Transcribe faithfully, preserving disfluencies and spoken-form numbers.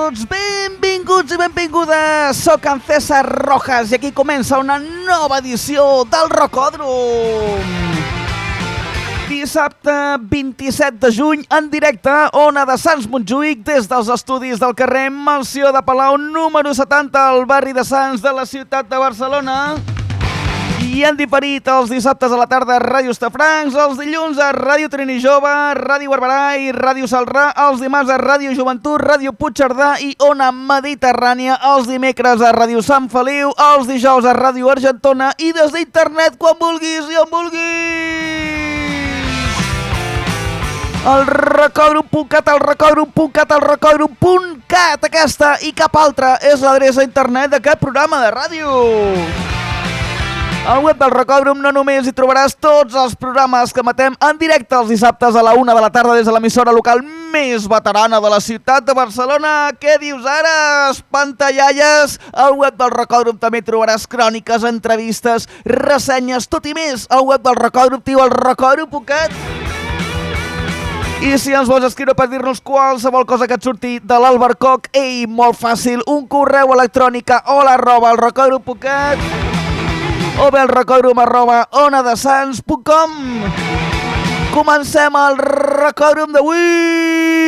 tots, benvinguts i benvingudes. Soc en César Rojas i aquí comença una nova edició del Rocòdrom. Dissabte vint-i-set de juny, en directe, Ona de Sants Montjuïc, des dels estudis del carrer Mansió de Palau, número setanta, al barri de Sants de la ciutat de Barcelona. I han diferit els dissabtes a la tarda a Ràdio Estafrancs, els dilluns a Ràdio Trini Jove, Ràdio Barberà i Ràdio Salrà, els dimarts a Ràdio Joventut, Ràdio Puigcerdà i Ona Mediterrània, els dimecres a Ràdio Sant Feliu, els dijous a Ràdio Argentona i des d'internet quan vulguis i on vulguis. El rocòdrom punt cat, el rocòdrom punt cat, el rocòdrom punt cat, aquesta i cap altra és l'adreça internet d'aquest programa de ràdio. Al web del Rocòdrom no només hi trobaràs tots els programes que emetem en directe els dissabtes a la una de la tarda des de l'emissora local més veterana de la ciutat de Barcelona. Què dius ara, espantallalles? Al web del Rocòdrom també trobaràs cròniques, entrevistes, ressenyes, tot i més. Al web del Rocòdrom, tio, el rocòdrom punt cat. I si ens vols escriure per dir-nos qualsevol cosa que et surti de l'Albercoc, ei, molt fàcil, un correu electrònic a hola arroba el rocòdrom punt cat o bé el rocòdrom arroba onadesans punt com. Comencem el Rocòdrom d'avui!